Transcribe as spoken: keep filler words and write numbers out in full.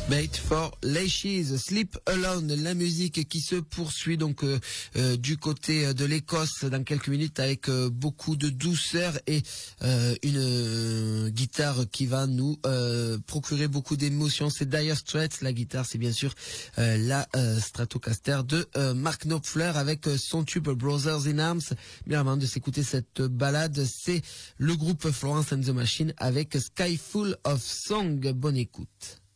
Made for Lashes, Sleep Alone, la musique qui se poursuit donc euh, euh, du côté de l'Écosse dans quelques minutes avec euh, beaucoup de douceur et euh, une euh, guitare qui va nous euh, procurer beaucoup d'émotions. C'est Dire Straits, la guitare c'est bien sûr euh, la euh, Stratocaster de euh, Mark Knopfler avec euh, son tube Brothers in Arms. Bien avant de s'écouter cette balade, c'est le groupe Florence and the Machine avec Sky Full of Song. Bonne écoute.